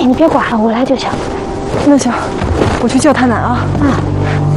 你别管，我来就行。 那行，我去叫他奶啊。 啊。